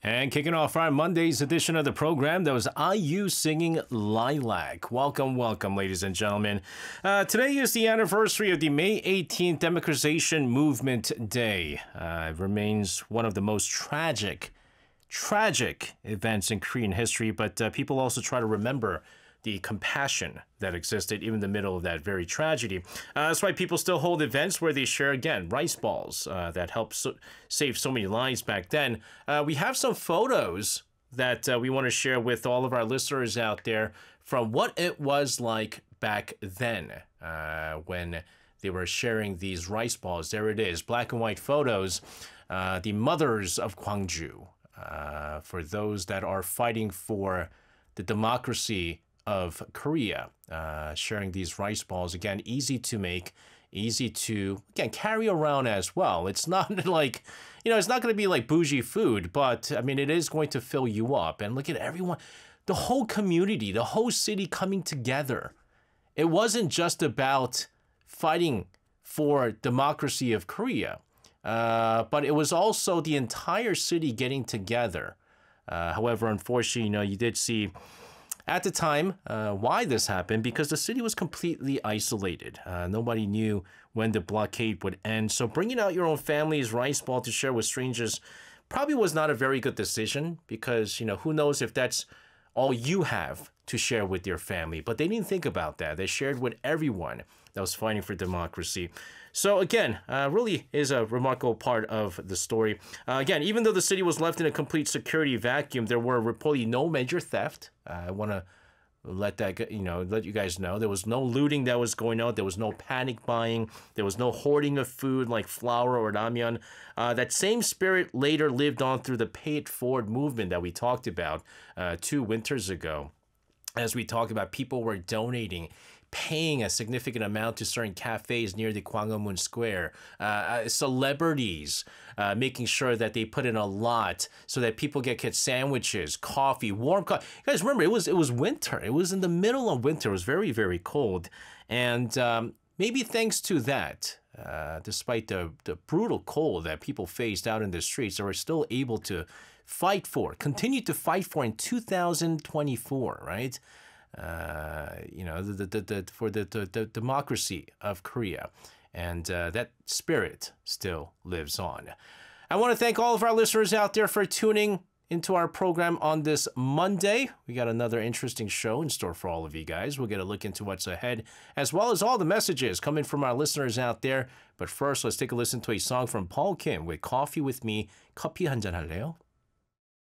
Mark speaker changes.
Speaker 1: And kicking off our Monday's edition of the program, that was IU singing Lilac. Welcome, welcome, ladies and gentlemen. Today is the anniversary of the May 18th Democratization Movement Day. It remains one of the most tragic events in Korean history, but people also try to remember the compassion that existed even in the middle of that very tragedy. That's why people still hold events where they share, again, rice balls that helped save so many lives back then. We have some photos that we want to share with all of our listeners out there from what it was like back then when they were sharing these rice balls. There it is, black and white photos, the mothers of Gwangju, for those that are fighting for the democracy of Korea, sharing these rice balls. Again, easy to make, easy to, again, carry around as well. It's not like, it's not going to be like bougie food, but I mean, it is going to fill you up. And look at everyone, the whole community, the whole city coming together. It wasn't just about fighting for democracy of Korea, but it was also the entire city getting together. However, unfortunately, you did see at the time why this happened, because the city was completely isolated. Nobody knew when the blockade would end. So bringing out your own family's rice ball to share with strangers probably was not a very good decision, because, who knows if that's all you have to share with your family. But they didn't think about that. They shared with everyone that was fighting for democracy. So again, really is a remarkable part of the story. Again, even though the city was left in a complete security vacuum, there were reportedly no major theft. I want to let you guys know there was no looting that was going on. There was no panic buying. There was no hoarding of food like flour or ramyeon. That same spirit later lived on through the Pay It Forward movement that we talked about 2 winters ago. As we talked about, people were donating, paying a significant amount to certain cafes near the Gwanghwamun Square. Celebrities making sure that they put in a lot so that people get sandwiches, coffee, warm coffee. You guys remember, it was winter. It was in the middle of winter. It was very, very cold. And maybe thanks to that, despite the brutal cold that people faced out in the streets, they were still able to continue to fight for in 2024, right? For the democracy of Korea. And that spirit still lives on. I want to thank all of our listeners out there for tuning into our program on this Monday. We got another interesting show in store for all of you guys. We'll get a look into what's ahead, as well as all the messages coming from our listeners out there. But first, let's take a listen to a song from Paul Kim with Coffee with Me. 커피 한잔 할래요?